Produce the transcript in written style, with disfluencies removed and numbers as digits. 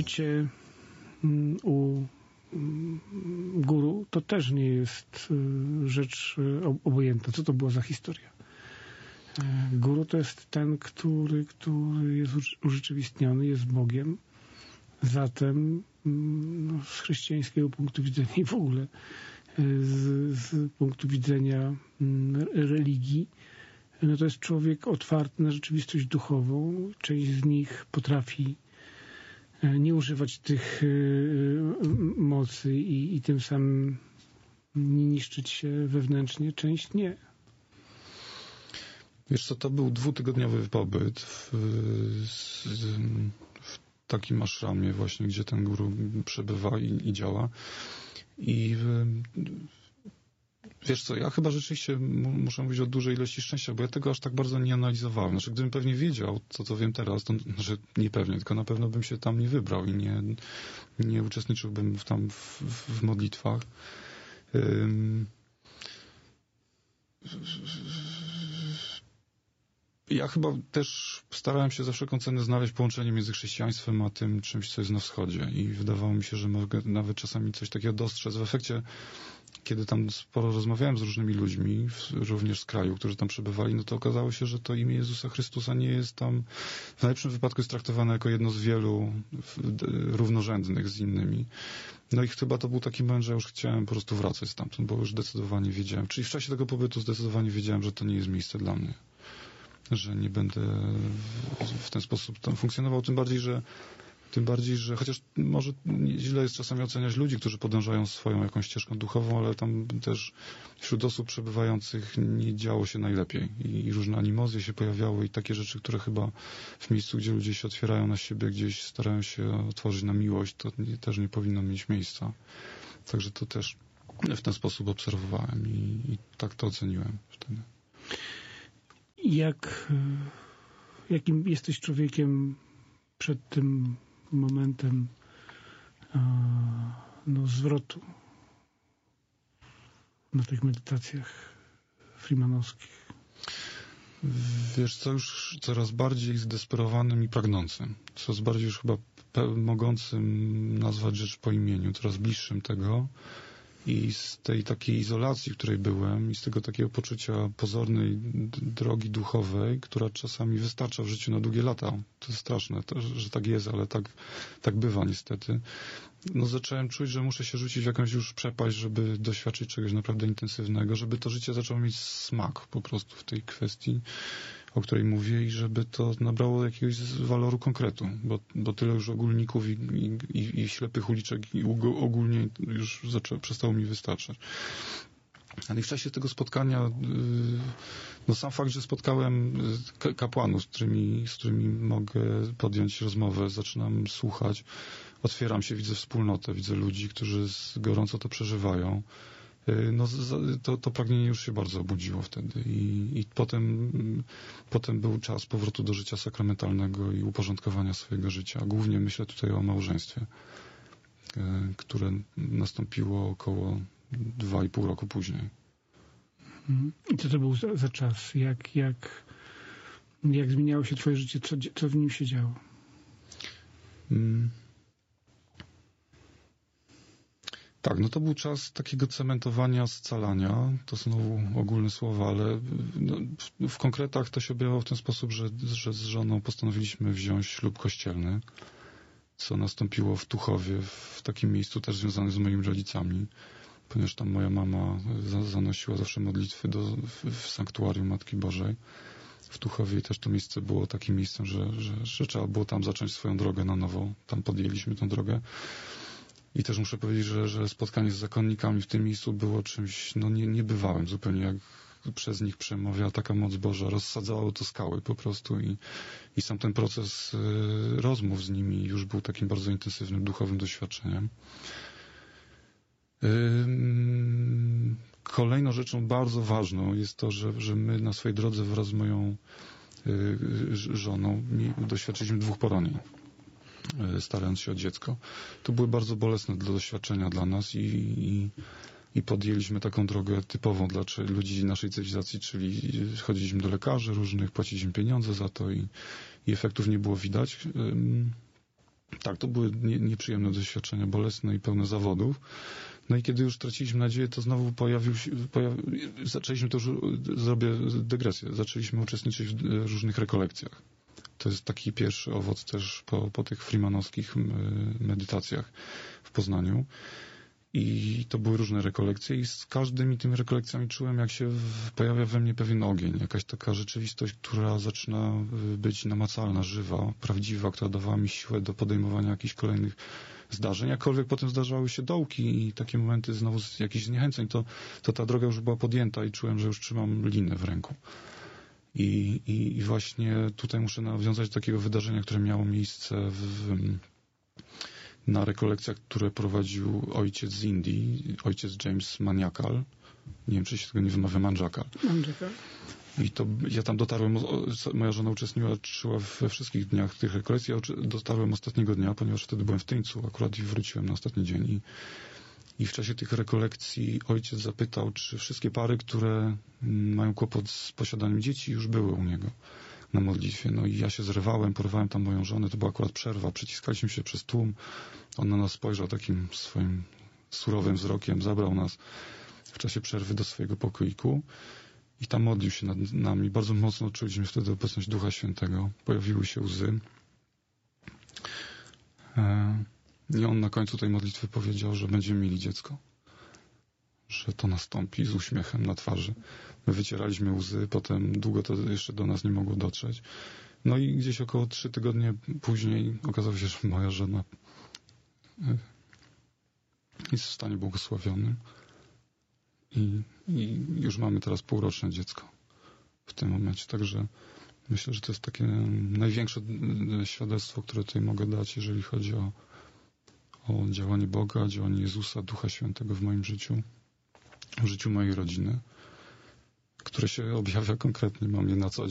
bycie u guru to też nie jest rzecz obojętna. Co to była za historia? Guru to jest ten, który jest urzeczywistniony, jest Bogiem. Zatem z chrześcijańskiego punktu widzenia i w ogóle z punktu widzenia religii, no to jest człowiek otwarty na rzeczywistość duchową. Część z nich potrafi nie używać tych mocy i tym samym nie niszczyć się wewnętrznie. Część nie. Wiesz co, to był 2-tygodniowy pobyt w takim ashramie właśnie, gdzie ten guru przebywa i działa. I wiesz co, ja chyba rzeczywiście muszę mówić o dużej ilości szczęścia, bo ja tego aż tak bardzo nie analizowałem. Znaczy, gdybym pewnie wiedział, co wiem teraz, to znaczy nie pewnie, tylko na pewno bym się tam nie wybrał i nie uczestniczyłbym tam w modlitwach. Ja chyba też starałem się za wszelką cenę znaleźć połączenie między chrześcijaństwem a tym czymś, co jest na wschodzie. I wydawało mi się, że mogę nawet czasami coś takiego dostrzec. W efekcie, kiedy tam sporo rozmawiałem z różnymi ludźmi, również z kraju, którzy tam przebywali, no to okazało się, że to imię Jezusa Chrystusa nie jest tam, w najlepszym wypadku jest traktowane jako jedno z wielu równorzędnych z innymi. No i chyba to był taki moment, że już chciałem po prostu wracać stamtąd, bo już zdecydowanie wiedziałem, czyli w czasie tego pobytu zdecydowanie wiedziałem, że to nie jest miejsce dla mnie. Że nie będę w ten sposób tam funkcjonował, tym bardziej, że chociaż może źle jest czasami oceniać ludzi, którzy podążają swoją jakąś ścieżką duchową, ale tam też wśród osób przebywających nie działo się najlepiej i różne animozje się pojawiały i takie rzeczy, które chyba w miejscu, gdzie ludzie się otwierają na siebie, gdzieś starają się otworzyć na miłość, to też nie powinno mieć miejsca. Także to też w ten sposób obserwowałem i tak to oceniłem wtedy. Jakim jesteś człowiekiem przed tym momentem zwrotu na tych medytacjach freemanowskich? Wiesz co, już coraz bardziej zdesperowanym i pragnącym. Coraz bardziej już chyba mogącym nazwać rzecz po imieniu, coraz bliższym tego. I z tej takiej izolacji, w której byłem, i z tego takiego poczucia pozornej drogi duchowej, która czasami wystarcza w życiu na długie lata. To jest straszne, że tak jest, ale tak bywa niestety. No zacząłem czuć, że muszę się rzucić w jakąś już przepaść, żeby doświadczyć czegoś naprawdę intensywnego, żeby to życie zaczęło mieć smak po prostu w tej kwestii, o której mówię, i żeby to nabrało jakiegoś waloru konkretu, bo tyle już ogólników i ślepych uliczek i ogólnie już przestało mi wystarczać. Ale w czasie tego spotkania, no sam fakt, że spotkałem kapłanów, z którymi mogę podjąć rozmowę, zaczynam słuchać, otwieram się, widzę wspólnotę, widzę ludzi, którzy gorąco to przeżywają. No, to pragnienie już się bardzo obudziło wtedy i potem był czas powrotu do życia sakramentalnego i uporządkowania swojego życia. Głównie myślę tutaj o małżeństwie, które nastąpiło około 2,5 roku później. I co to był za czas? Jak zmieniało się twoje życie? Co w nim się działo? Tak, no to był czas takiego cementowania, scalania. To znowu ogólne słowa, ale w konkretach to się objawiało w ten sposób, że z żoną postanowiliśmy wziąć ślub kościelny, co nastąpiło w Tuchowie, w takim miejscu też związanym z moimi rodzicami, ponieważ tam moja mama zanosiła zawsze modlitwy w sanktuarium Matki Bożej w Tuchowie i też to miejsce było takim miejscem, że trzeba było tam zacząć swoją drogę na nowo. Tam podjęliśmy tę drogę. I też muszę powiedzieć, że spotkanie z zakonnikami w tym miejscu było czymś niebywałym zupełnie, jak przez nich przemawiała taka moc Boża, rozsadzało to skały po prostu i sam ten proces rozmów z nimi już był takim bardzo intensywnym duchowym doświadczeniem. Kolejną rzeczą bardzo ważną jest to, że my na swojej drodze wraz z moją żoną doświadczyliśmy 2 poronień, starając się o dziecko. To były bardzo bolesne doświadczenia dla nas i podjęliśmy taką drogę typową dla ludzi naszej cywilizacji, czyli chodziliśmy do lekarzy różnych, płaciliśmy pieniądze za to i efektów nie było widać. Tak, to były nieprzyjemne doświadczenia, bolesne i pełne zawodów. No i kiedy już traciliśmy nadzieję, to znowu zaczęliśmy to już, zrobię dygresję, zaczęliśmy uczestniczyć w różnych rekolekcjach. To jest taki pierwszy owoc też po tych freemanowskich medytacjach w Poznaniu. I to były różne rekolekcje i z każdymi tymi rekolekcjami czułem, jak się pojawia we mnie pewien ogień, jakaś taka rzeczywistość, która zaczyna być namacalna, żywa, prawdziwa, która dawała mi siłę do podejmowania jakichś kolejnych zdarzeń. Jakkolwiek potem zdarzały się dołki i takie momenty znowu z jakichś zniechęceń, to ta droga już była podjęta i czułem, że już trzymam linę w ręku. I właśnie tutaj muszę nawiązać do takiego wydarzenia, które miało miejsce na rekolekcjach, które prowadził ojciec z Indii, ojciec James Maniakal. Nie wiem, czy się tego nie wymawia, Manjakal. I to ja tam dotarłem, moja żona uczestniczyła we wszystkich dniach tych rekolekcji, ja dotarłem ostatniego dnia, ponieważ wtedy byłem w Tyńcu akurat i wróciłem na ostatni dzień. I w czasie tych rekolekcji ojciec zapytał, czy wszystkie pary, które mają kłopot z posiadaniem dzieci, już były u niego na modlitwie. No i ja się zrywałem, porwałem tam moją żonę, to była akurat przerwa, przyciskaliśmy się przez tłum. On na nas spojrzał takim swoim surowym wzrokiem, zabrał nas w czasie przerwy do swojego pokoiku i tam modlił się nad nami. Bardzo mocno czuliśmy wtedy obecność Ducha Świętego. Pojawiły się łzy. I on na końcu tej modlitwy powiedział, że będziemy mieli dziecko. Że to nastąpi z uśmiechem na twarzy. My wycieraliśmy łzy, potem długo to jeszcze do nas nie mogło dotrzeć. No i gdzieś około 3 tygodnie później okazało się, że moja żona jest w stanie błogosławionym. I już mamy teraz półroczne dziecko w tym momencie. Także myślę, że to jest takie największe świadectwo, które tutaj mogę dać, jeżeli chodzi o działanie Boga, działanie Jezusa, Ducha Świętego w moim życiu, w życiu mojej rodziny, które się objawia konkretnie, mam je na co dzień.